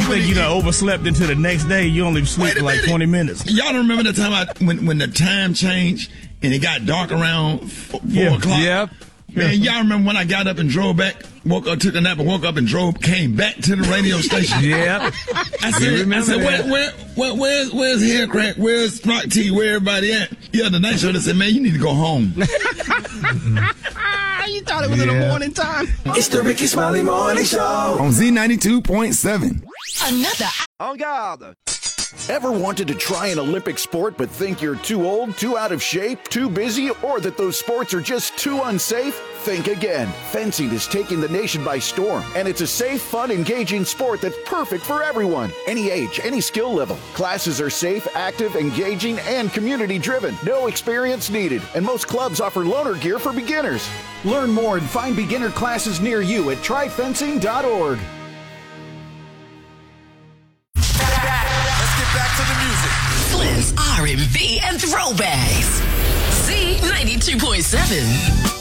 think you done overslept into the next day. You only sleep for like 20 minutes. Y'all don't remember the time when the time changed and it got dark around 4 o'clock? Yep. Man, y'all remember when I got up and drove back, took a nap and woke up and came back to the radio station? Yeah. I said, where's Hair Crack? Where's Rock T? Where everybody at? Yeah, the night show, they said, man, you need to go home. You thought it was in the morning time? It's the Ricky Smiley Morning Show on Z92.7. Another. En garde. Ever wanted to try an Olympic sport but think you're too old, too out of shape, too busy, or that those sports are just too unsafe? Think again. Fencing is taking the nation by storm, and it's a safe, fun, engaging sport that's perfect for everyone. Any age, any skill level. Classes are safe, active, engaging, and community-driven. No experience needed, and most clubs offer loaner gear for beginners. Learn more and find beginner classes near you at tryfencing.org. Flynn's R&B and throwbacks. Z92.7.